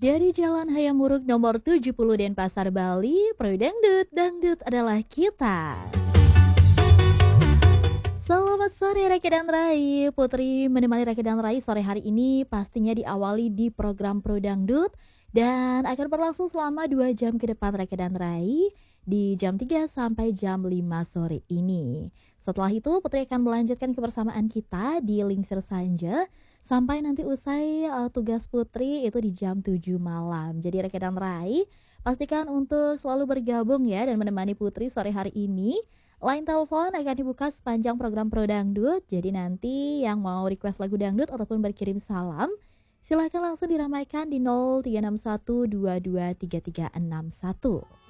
Dari Jalan Hayam Wuruk nomor 70 Denpasar, Bali, Pro Dangdut, Dangdut adalah kita. Selamat sore Reki dan Rai. Putri menemani Reki dan Rai sore hari ini pastinya diawali di program Pro Dangdut dan akan berlangsung selama 2 jam ke depan Reki dan Rai di jam 3 sampai jam 5 sore ini. Setelah itu Putri akan melanjutkan kebersamaan kita di Lingsir Sanja sampai nanti usai tugas Putri itu di jam 7 malam. Jadi Reki dan Rai pastikan untuk selalu bergabung ya dan menemani Putri sore hari ini. Line telepon akan dibuka sepanjang program Pro Dangdut. Jadi nanti yang mau request lagu dangdut ataupun berkirim salam, silahkan langsung diramaikan di 0361223361.